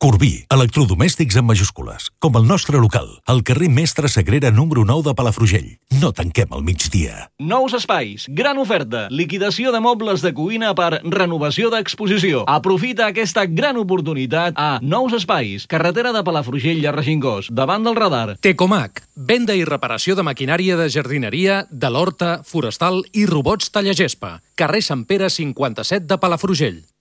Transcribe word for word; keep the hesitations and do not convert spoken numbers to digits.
Corbí, electrodomèstics en majúscules, com el nostre local, al carrer Mestre Sagrera número nou de Palafrugell. No tanquem al migdia. Nous espais, gran oferta, liquidació de mobles de cuina per renovació d'exposició. Aprofita aquesta gran oportunitat a Nous Espais, carretera de Palafrugell a Regingós, davant del radar. Tecomac, venda i reparació de maquinària de jardineria, de l'horta, forestal i robots tallagespa. Carrer Sant Pere cinquanta-set de Palafrugell.